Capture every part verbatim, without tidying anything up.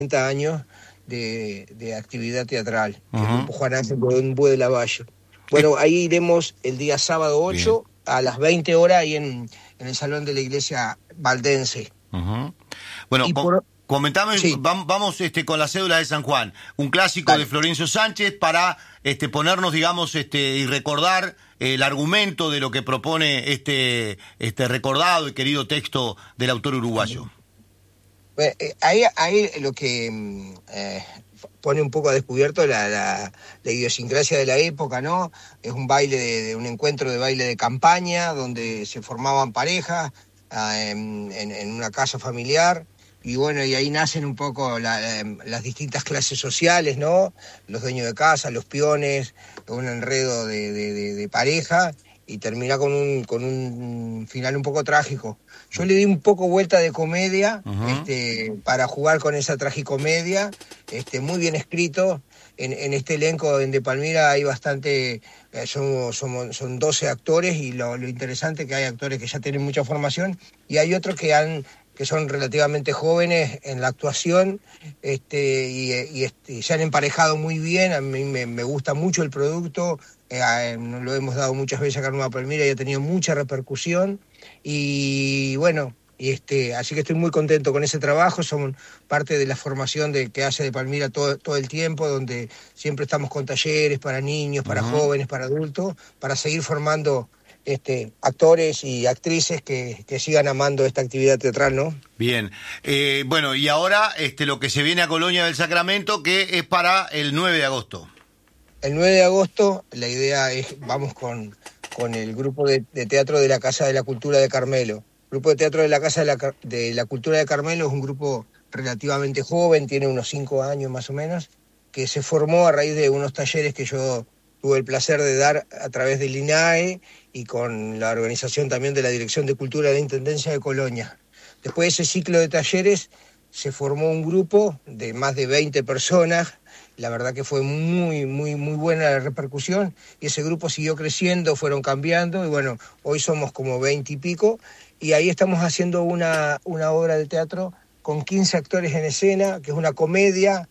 treinta años de, de actividad teatral, Uh-huh. el grupo Juan Ángel Bue de Lavalle. Bueno, ahí iremos el día sábado ocho Bien. a las veinte horas ahí en, en el salón de la iglesia valdense. Uh-huh. Bueno, Y com- por- comentame, Sí. vam- vamos este, con la cédula de San Juan, un clásico Dale. de Florencio Sánchez para este, ponernos, digamos, este, y recordar el argumento de lo que propone este, este recordado y querido texto del autor uruguayo. Bueno, eh, ahí, ahí lo que mm, eh, pone un poco a descubierto la, la, la idiosincrasia de la época, ¿no? Es un baile, de, de un encuentro de baile de campaña, donde se formaban parejas ah, en, en, en una casa familiar, y bueno, y ahí nacen un poco la, eh, las distintas clases sociales, ¿no? Los dueños de casa, los peones, un enredo de, de, de, de pareja, y termina con un, con un final un poco trágico. Yo le di un poco vuelta de comedia, Uh-huh. este, para jugar con esa tragicomedia, este, muy bien escrito. En, en este elenco en De Palmira hay bastante, eh, son, son, son doce actores, y lo, lo interesante es que hay actores que ya tienen mucha formación, y hay otros que han que son relativamente jóvenes en la actuación, este, y, y, este, y se han emparejado muy bien. A mí me, me gusta mucho el producto, eh, lo hemos dado muchas veces acá en Nueva Palmira y ha tenido mucha repercusión, y bueno, y este, así que estoy muy contento con ese trabajo. Son parte de la formación de, que hace De Palmira todo, todo el tiempo, donde siempre estamos con talleres para niños, para Uh-huh. jóvenes, para adultos, para seguir formando Este, actores y actrices que, que sigan amando esta actividad teatral, ¿no? Bien, eh, bueno, y ahora este, lo que se viene a Colonia del Sacramento, que es para el nueve de agosto. El nueve de agosto, la idea es, vamos con, con el grupo de, de teatro de la Casa de la Cultura de Carmelo. El grupo de teatro de la Casa de la, de la Cultura de Carmelo es un grupo relativamente joven, tiene unos cinco años más o menos, que se formó a raíz de unos talleres que yo tuve el placer de dar a través del I N A E y con la organización también de la Dirección de Cultura de la Intendencia de Colonia. Después de ese ciclo de talleres se formó un grupo de más de veinte personas. La verdad que fue muy, muy, muy buena la repercusión, y ese grupo siguió creciendo, fueron cambiando, y bueno, hoy somos como veinte y pico, y ahí estamos haciendo una, una obra de teatro con quince actores en escena, que es una comedia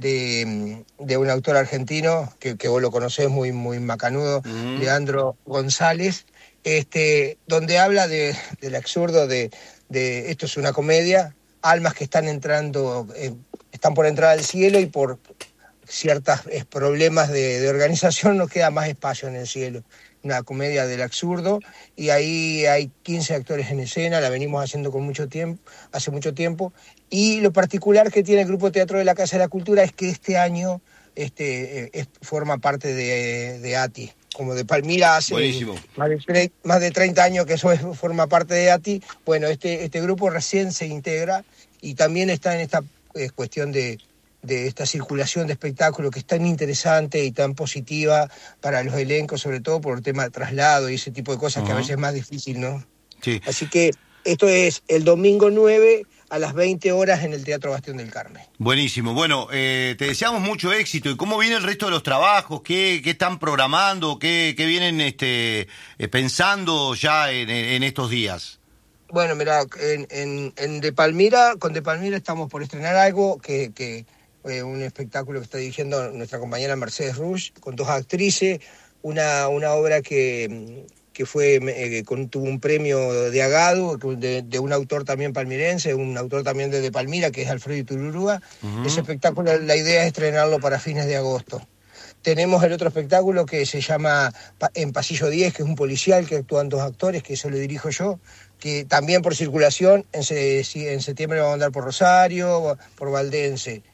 de, de un autor argentino que, que vos lo conocés, muy, muy macanudo, mm. Leandro González, este, donde habla de, del absurdo de, de, esto es una comedia, almas que están entrando, eh, están por entrar al cielo, y por ciertos eh, problemas de, de organización no queda más espacio en el cielo. Una comedia del absurdo, y ahí hay quince actores en escena, la venimos haciendo con mucho tiempo, hace mucho tiempo, y lo particular que tiene el Grupo Teatro de la Casa de la Cultura es que este año este, es, forma parte de, de A T I, como De Palmira hace más de, tre- más de treinta años que eso es, forma parte de A T I. Bueno, este, este grupo recién se integra, y también está en esta eh, cuestión de de esta circulación de espectáculo que es tan interesante y tan positiva para los elencos, sobre todo por el tema de traslado y ese tipo de cosas, uh-huh. que a veces es más difícil, ¿no? Sí. Así que esto es el domingo nueve a las veinte horas en el Teatro Bastión del Carmen. Buenísimo. Bueno, eh, te deseamos mucho éxito. ¿Y cómo viene el resto de los trabajos? ¿Qué, qué están programando? ¿Qué, qué vienen este, eh, pensando ya en, en estos días? Bueno, mira, en, en, en De Palmira, con De Palmira estamos por estrenar algo que... que Eh, un espectáculo que está dirigiendo nuestra compañera Mercedes Rush, con dos actrices, una, una obra que, que fue eh, con, tuvo un premio de Agado, de, de un autor también palmirense, un autor también de De Palmira, que es Alfredo Itururúa. Uh-huh. Ese espectáculo, la idea es estrenarlo para fines de agosto. Tenemos el otro espectáculo que se llama En Pasillo diez, que es un policial, que actúan dos actores, que eso lo dirijo yo, que también por circulación, en, en septiembre vamos a andar por Rosario, por Valdense.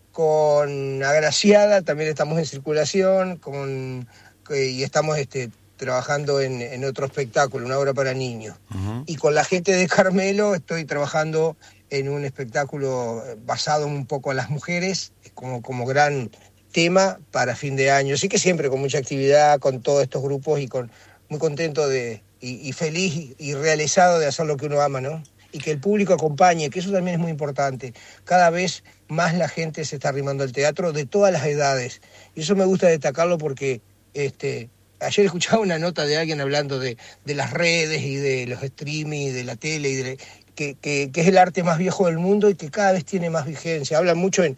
Con Agraciada también estamos en circulación, con, y estamos este, trabajando en, en otro espectáculo, una obra para niños. Uh-huh. Y con la gente de Carmelo estoy trabajando en un espectáculo basado un poco en las mujeres, como, como gran tema para fin de año. Así que siempre con mucha actividad, con todos estos grupos, y con muy contento de, y, y feliz y realizado de hacer lo que uno ama, ¿no? Y que el público acompañe, que eso también es muy importante. Cada vez más la gente se está arrimando al teatro, de todas las edades. Y eso me gusta destacarlo porque este, ayer escuchaba una nota de alguien hablando de, de las redes y de los streaming y de la tele, y de, que, que, que es el arte más viejo del mundo y que cada vez tiene más vigencia. Hablan mucho en,